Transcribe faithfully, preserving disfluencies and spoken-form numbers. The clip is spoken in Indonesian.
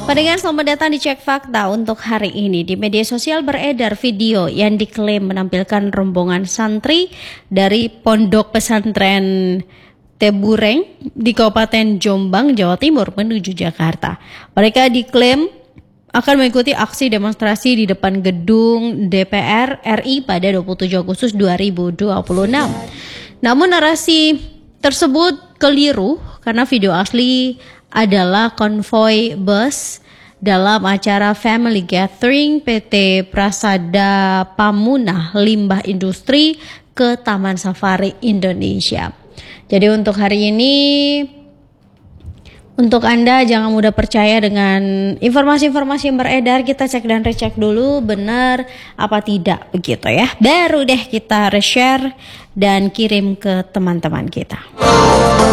Pendengar, selamat datang di Cek Fakta. Untuk hari ini di media sosial beredar video yang diklaim menampilkan rombongan santri dari Pondok Pesantren Tebureng di Kabupaten Jombang, Jawa Timur menuju Jakarta. Mereka diklaim akan mengikuti aksi demonstrasi di depan gedung D P R R I pada dua puluh tujuh Agustus dua ribu dua puluh enam. Namun narasi tersebut keliru karena video asli adalah konvoi bus dalam acara Family Gathering P T Prasada Pamunah Limbah Industri ke Taman Safari Indonesia. Jadi untuk hari ini, untuk Anda jangan mudah percaya dengan informasi-informasi yang beredar. Kita cek dan recek dulu benar apa tidak begitu ya. Baru deh kita reshare dan kirim ke teman-teman kita.